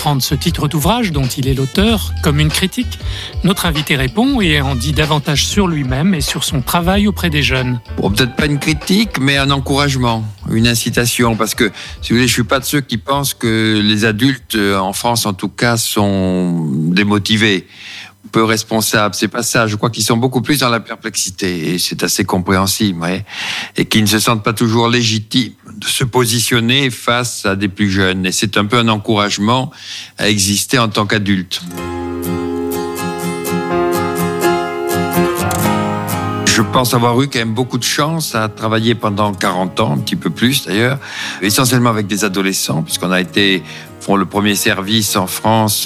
prendre ce titre d'ouvrage, dont il est l'auteur, comme une critique? Notre invité répond et en dit davantage sur lui-même et sur son travail auprès des jeunes. Bon, peut-être pas une critique, mais un encouragement, une incitation. Parce que, si vous voulez, je suis pas de ceux qui pensent que les adultes, en France en tout cas, sont démotivés, peu responsables. C'est pas ça. Je crois qu'ils sont beaucoup plus dans la perplexité, et c'est assez compréhensible, ouais. Et qu'ils ne se sentent pas toujours légitimes de se positionner face à des plus jeunes. Et c'est un peu un encouragement à exister en tant qu'adulte. Je pense avoir eu quand même beaucoup de chance à travailler pendant 40 ans, un petit peu plus d'ailleurs, essentiellement avec des adolescents, puisqu'on a été le premier service en France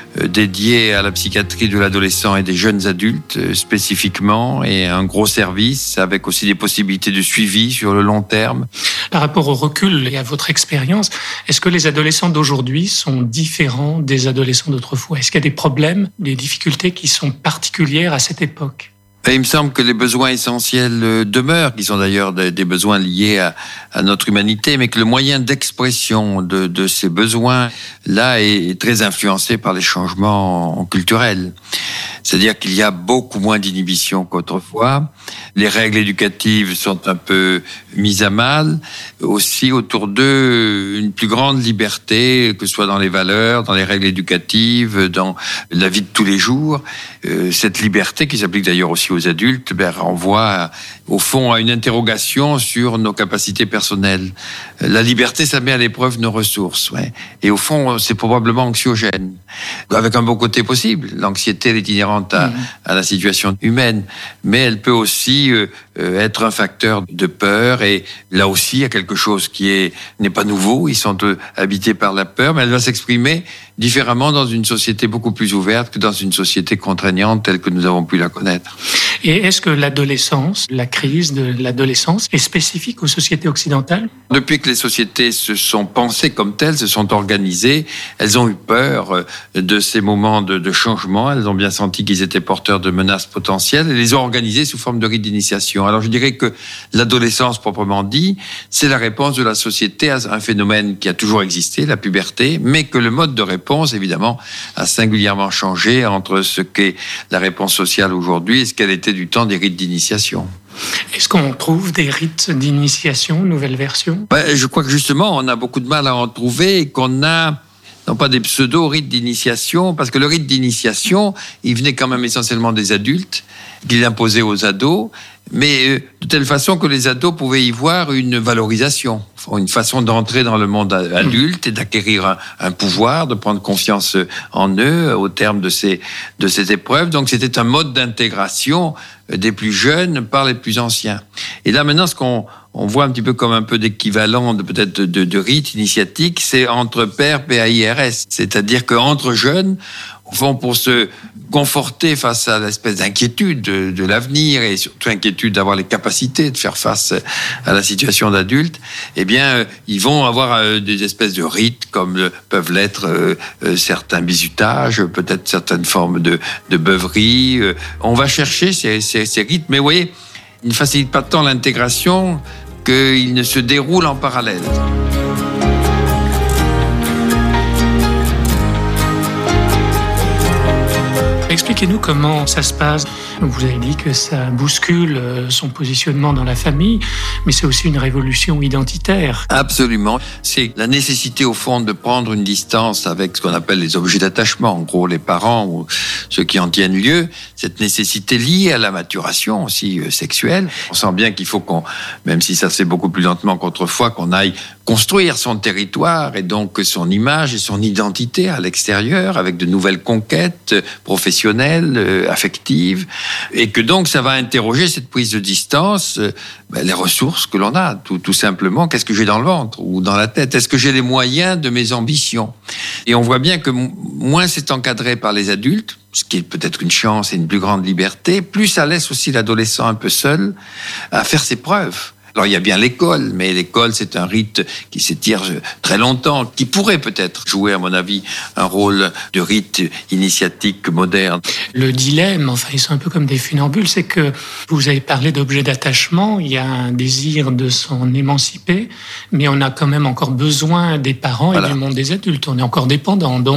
dédié à la psychiatrie de l'adolescent et des jeunes adultes spécifiquement, et un gros service avec aussi des possibilités de suivi sur le long terme. Par rapport au recul et à votre expérience, est-ce que les adolescents d'aujourd'hui sont différents des adolescents d'autrefois? Est-ce qu'il y a des problèmes, des difficultés qui sont particulières à cette époque? Et il me semble que les besoins essentiels demeurent, qui sont d'ailleurs des besoins liés à notre humanité, mais que le moyen d'expression de ces besoins-là est très influencé par les changements culturels. C'est-à-dire qu'il y a beaucoup moins d'inhibition qu'autrefois. Les règles éducatives sont un peu mises à mal. Aussi, autour d'eux, une plus grande liberté, que ce soit dans les valeurs, dans les règles éducatives, dans la vie de tous les jours. Cette liberté, qui s'applique d'ailleurs aussi aux adultes, renvoie au fond à une interrogation sur nos capacités personnelles. La liberté, ça met à l'épreuve nos ressources. Ouais. Et au fond, c'est probablement anxiogène. Avec un bon côté possible. L'anxiété, elle est inhérente à la situation humaine. Mais elle peut aussi être un facteur de peur. Et là aussi, il y a quelque chose qui n'est pas nouveau. Ils sont habités par la peur, mais elle va s'exprimer différemment dans une société beaucoup plus ouverte que dans une société contraignante telle que nous avons pu la connaître. Et est-ce que l'adolescence, la crise de l'adolescence, est spécifique aux sociétés occidentales? Depuis que les sociétés se sont pensées comme telles, se sont organisées, elles ont eu peur de ces moments de changement. Elles ont bien senti qu'ils étaient porteurs de menaces potentielles et les ont organisées sous forme de rites d'initiation. Alors je dirais que l'adolescence proprement dit, c'est la réponse de la société à un phénomène qui a toujours existé, la puberté, mais que le mode de réponse, évidemment, a singulièrement changé entre ce qu'est la réponse sociale aujourd'hui et ce qu'elle était du temps des rites d'initiation. Est-ce qu'on trouve des rites d'initiation, nouvelle version? Je crois que justement, on a beaucoup de mal à en trouver et qu'on a non pas des pseudo-rites d'initiation, parce que le rite d'initiation, il venait quand même essentiellement des adultes, qu'il imposait aux ados, mais de telle façon que les ados pouvaient y voir une valorisation, une façon d'entrer dans le monde adulte et d'acquérir un pouvoir, de prendre confiance en eux au terme de ces épreuves. Donc c'était un mode d'intégration des plus jeunes par les plus anciens. Et là maintenant, ce qu'on voit un petit peu comme un peu d'équivalent peut-être de rite initiatique, c'est entre pairs, P-A-I-R-S. C'est-à-dire qu'entre jeunes, au fond, pour se conforter face à l'espèce d'inquiétude de l'avenir et surtout inquiétude d'avoir les capacités de faire face à la situation d'adulte, eh bien, ils vont avoir des espèces de rites comme peuvent l'être certains bizutages, peut-être certaines formes de beuverie. On va chercher ces rites, mais vous voyez, ils ne facilitent pas tant l'intégration qu'ils ne se déroulent en parallèle. Expliquez-nous comment ça se passe. Vous avez dit que ça bouscule son positionnement dans la famille, mais c'est aussi une révolution identitaire. Absolument. C'est la nécessité, au fond, de prendre une distance avec ce qu'on appelle les objets d'attachement, en gros les parents ou ceux qui en tiennent lieu. Cette nécessité liée à la maturation aussi sexuelle. On sent bien qu'il faut même si ça se fait beaucoup plus lentement qu'autrefois, qu'on aille construire son territoire et donc son image et son identité à l'extérieur avec de nouvelles conquêtes professionnelles, affectives, et que donc ça va interroger cette prise de distance, les ressources que l'on a, tout simplement. Qu'est-ce que j'ai dans le ventre ou dans la tête? Est-ce que j'ai les moyens de mes ambitions? Et on voit bien que moins c'est encadré par les adultes, ce qui est peut-être une chance et une plus grande liberté, plus ça laisse aussi l'adolescent un peu seul à faire ses preuves. Alors il y a bien l'école, mais l'école c'est un rite qui s'étire très longtemps, qui pourrait peut-être jouer à mon avis un rôle de rite initiatique moderne. Le dilemme, enfin ils sont un peu comme des funambules, c'est que vous avez parlé d'objets d'attachement, il y a un désir de s'en émanciper, mais on a quand même encore besoin des parents et du monde des adultes, on est encore dépendant.